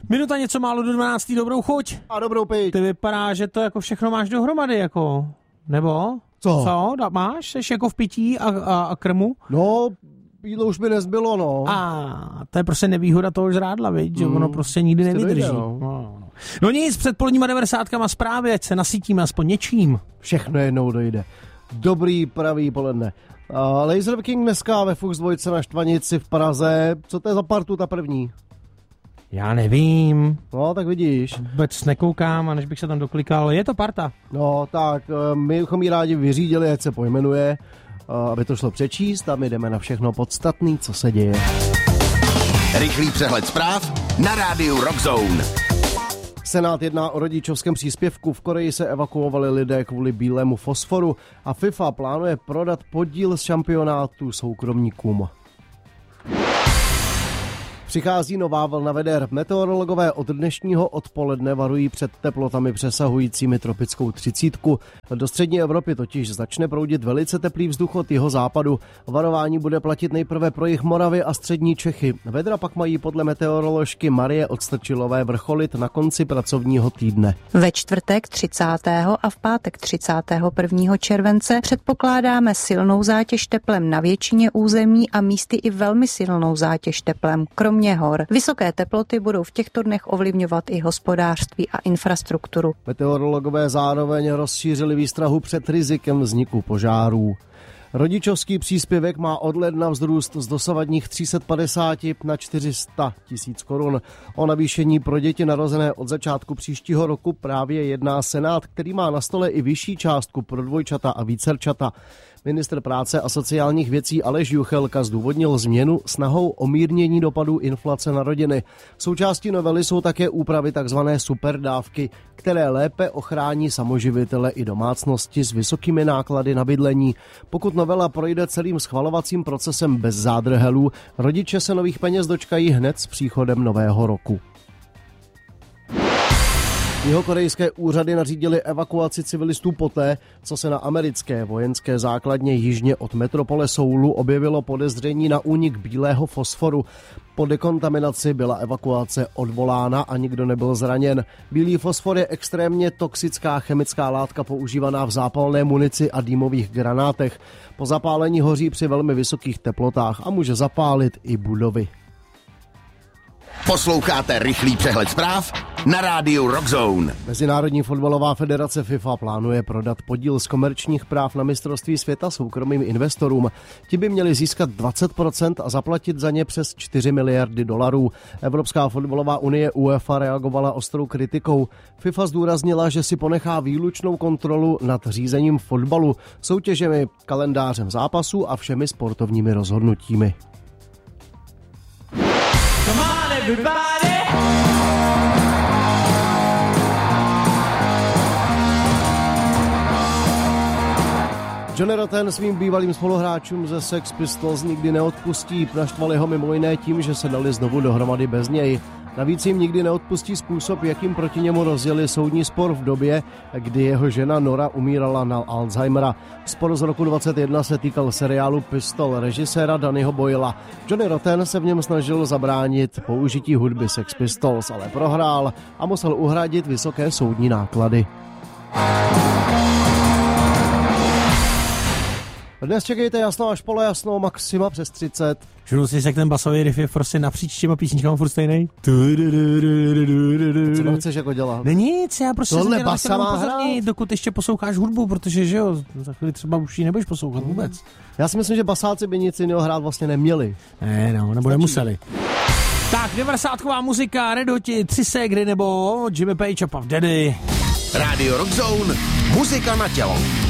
Minuta něco málo do 12. Dobrou chuť. A dobrou pít. Ty vypadá, že to jako všechno máš dohromady, jako, nebo? Co? Máš? Jsi jako v pití a krmu? No, jídlo už by nezbylo, no. A to je prostě nevýhoda toho žrádla, viď? Že ono prostě nikdy nevydrží. Dojde, no. No nic, před polníma 90kama zprávy, ať se nasytíme aspoň něčím. Všechno jednou dojde. Dobrý, pravý poledne. Laser King dneska ve Fux 2 na Štvanici v Praze. Co to je za partu ta první? Já nevím. No, tak vidíš. Vůbec nekoukám, a než bych se tam doklikal. Je to parta. No, tak my bychom ji rádi vyřídili, ať se pojmenuje, aby to šlo přečíst a my jdeme na všechno podstatný, co se děje. Rychlý přehled zpráv na rádiu Rock Zone. Senát jedná o rodičovském příspěvku. V Koreji se evakuovali lidé kvůli bílému fosforu a FIFA plánuje prodat podíl z šampionátu soukromníkům. Přichází nová vlna veder. Meteorologové od dnešního odpoledne varují před teplotami přesahujícími tropickou 30. Do střední Evropy totiž začne proudit velice teplý vzduch od jihozápadu. Varování bude platit nejprve pro jih Moravy a střední Čechy. Vedra pak mají podle meteoroložky Marie Odstrčilové vrcholit na konci pracovního týdne. Ve čtvrtek 30. a v pátek 31. července předpokládáme silnou zátěž teplem na většině území a místy i velmi silnou zátěž teplem. Kromě hor. Vysoké teploty budou v těchto dnech ovlivňovat i hospodářství a infrastrukturu. Meteorologové zároveň rozšířili výstrahu před rizikem vzniku požárů. Rodičovský příspěvek má od ledna vzrůst z dosavadních 350 na 400 tisíc korun. O navýšení pro děti narozené od začátku příštího roku právě jedná Senát, který má na stole i vyšší částku pro dvojčata a vícerčata. Ministr práce a sociálních věcí Aleš Juchelka zdůvodnil změnu snahou o mírnění dopadů inflace na rodiny. Součástí novely jsou také úpravy tzv. Superdávky, které lépe ochrání samoživitele i domácnosti s vysokými náklady na bydlení. Pokud novela projde celým schvalovacím procesem bez zádrhelů, rodiče se nových peněz dočkají hned s příchodem nového roku. Jihokorejské úřady nařídily evakuaci civilistů poté, co se na americké vojenské základně jižně od metropole Soulu objevilo podezření na únik bílého fosforu. Po dekontaminaci byla evakuace odvolána a nikdo nebyl zraněn. Bílý fosfor je extrémně toxická chemická látka používaná v zápalné munici a dýmových granátech. Po zapálení hoří při velmi vysokých teplotách a může zapálit i budovy. Posloucháte rychlý přehled zpráv na rádiu Rock Zone. Mezinárodní fotbalová federace FIFA plánuje prodat podíl z komerčních práv na mistrovství světa soukromým investorům. Ti by měli získat 20% a zaplatit za ně přes 4 miliardy dolarů. Evropská fotbalová unie UEFA reagovala ostrou kritikou. FIFA zdůraznila, že si ponechá výlučnou kontrolu nad řízením fotbalu, soutěžemi, kalendářem zápasů a všemi sportovními rozhodnutími. Come on, everybody! Johnny Rotten svým bývalým spoluhráčům ze Sex Pistols nikdy neodpustí. Naštvali ho mimo jiné tím, že se dali znovu dohromady bez něj. Navíc jim nikdy neodpustí způsob, jakým proti němu rozjeli soudní spor v době, kdy jeho žena Nora umírala na Alzheimera. Spor z roku 2021 se týkal seriálu Pistol režiséra Dannyho Boyla. Johnny Rotten se v něm snažil zabránit použití hudby Sex Pistols, ale prohrál a musel uhradit vysoké soudní náklady. Dnes čekejte jasno až polojasno, maxima přes 30. Všimnul jsi, jak ten basový riff je prostě napříč těma písničkama furt stejnej? Co tam chceš jako dělat? Není nic, já prostě tohle basa má hrát, dokud ještě posloucháš hudbu, protože že jo, za chvíli třeba už ji nebudeš poslouchat vůbec. Já si myslím, že basáci by nic jiného hrát vlastně neměli. Ne, no, nebo nemuseli. Tak, 90ková muzika, Red Hoti, 3 Segry nebo Jimmy Page a Puff Daddy. Radio Rock Zone, muzika na tělo.